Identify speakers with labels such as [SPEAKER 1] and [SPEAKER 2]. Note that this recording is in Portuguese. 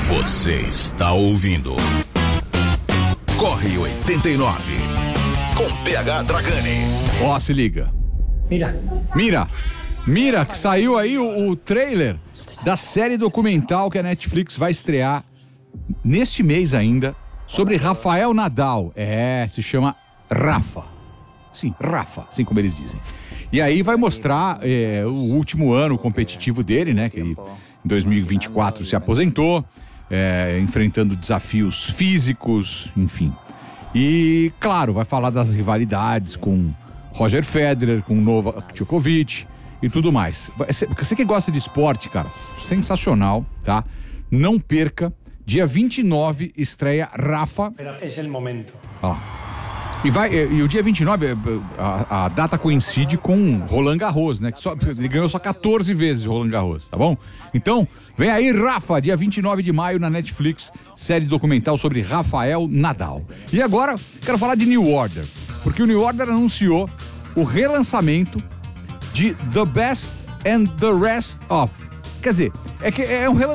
[SPEAKER 1] Você está ouvindo Corre 89 com PH Dragani.
[SPEAKER 2] Ó, se liga. Mira, que saiu aí o trailer da série documental que a Netflix vai estrear neste mês ainda sobre Rafael Nadal. Se chama Rafa. Sim, Rafa, assim como eles dizem. E aí vai mostrar o último ano competitivo dele, né? Que ele, em 2024 se aposentou, enfrentando desafios físicos, enfim. E, claro, vai falar das rivalidades com Roger Federer, com Novak Djokovic e tudo mais. Você que gosta de esporte, cara, sensacional, tá? Não perca, dia 29 estreia Rafa.
[SPEAKER 3] É o momento.
[SPEAKER 2] Ó. E o dia 29, a data coincide com Roland Garros, né? Ele ganhou só 14 vezes Roland Garros, tá bom? Então, vem aí Rafa, dia 29 de maio na Netflix, série documental sobre Rafael Nadal. E agora, quero falar de New Order, porque o New Order anunciou o relançamento de The Best and the Rest of. Quer dizer, é um